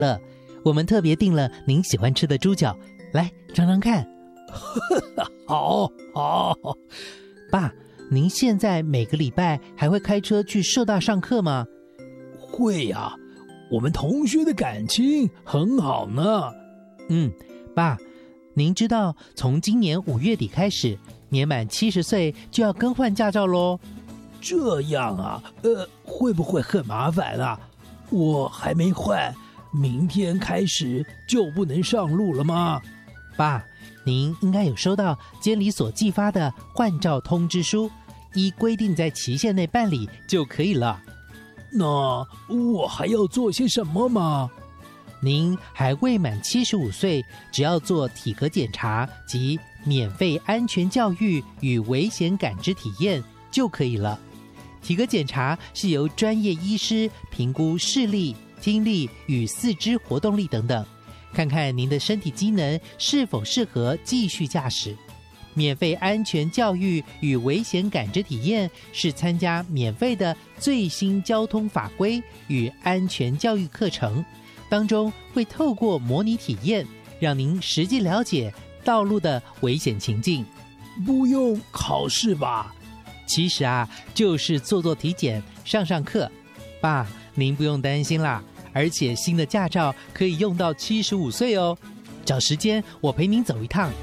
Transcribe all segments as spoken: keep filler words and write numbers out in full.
乐，我们特别订了您喜欢吃的猪脚，来尝尝看。 好好。 爸，您现在每个礼拜还会开车去社大上课吗？ 会呀、啊，我们同学的感情很好呢。 嗯，爸，您知道从今年五月底开始，年满七十岁就要更换驾照咯。 这样啊，呃，会不会很麻烦啊？我还没换，明天开始就不能上路了吗？ 爸，您应该有收到监理所寄发的换照通知书，依规定在期限内办理就可以了。 那我还要做些什么吗？ 您还未满七十五岁，只要做体格检查及免费安全教育与危险感知体验就可以了。体格检查是由专业医师评估视力、听力与四肢活动力等等，看看您的身体机能是否适合继续驾驶。免费安全教育与危险感知体验是参加免费的最新交通法规与安全教育课程，当中会透过模拟体验，让您实际了解道路的危险情境。 不用考试吧？ 其实啊，就是做做体检、上上课。爸，您不用担心啦，而且新的驾照可以用到七十五岁哦。找时间我陪您走一趟。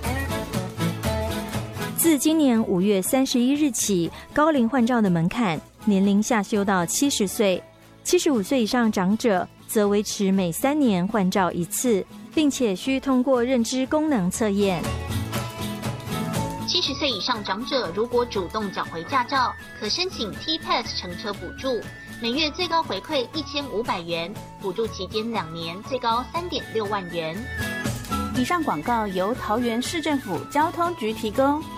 自今年五月三十一日起，高龄换照的门槛年龄下修到七十岁，七十五岁以上长者则维持每三年换照一次，并且需通过认知功能测验。 七十岁以上长者如果主动缴回驾照，可申请 T P A S 乘车补助，每月最高回馈一千五百元，补助期间两年，最高三点六万元。 以上广告由桃园市政府交通局提供。